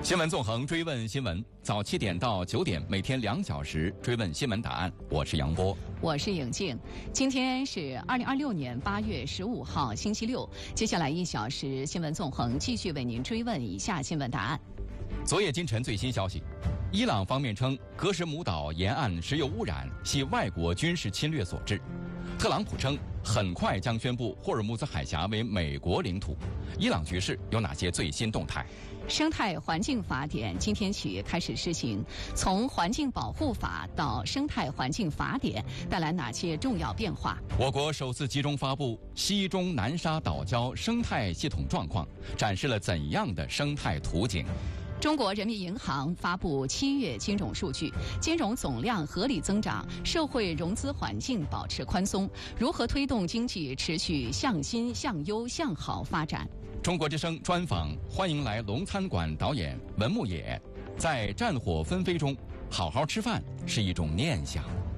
新闻纵横，追问新闻，早7点到9点，每天2小时追问新闻答案。我是杨波， 我是颖静。今天是2026年8月15号，星期六。接下来1小时，新闻纵横继续为您追问以下新闻答案。 昨夜今晨最新消息，伊朗方面称格什姆岛沿岸石油污染系外国军事侵略所致。特朗普称很快将宣布霍尔木兹海峡为美国领土。伊朗局势有哪些最新动态？ 生态环境法典今天起开始施行，从环境保护法到生态环境法典带来哪些重要变化？ 我国首次集中发布西中南沙岛礁生态系统状况，展示了怎样的生态图景？ 中国人民银行发布7月金融数据，金融总量合理增长，社会融资环境保持宽松，如何推动经济持续向新、向优、向好发展？ 中国之声专访欢迎来龙餐馆导演文牧野，在战火纷飞中，好好吃饭是一种念想。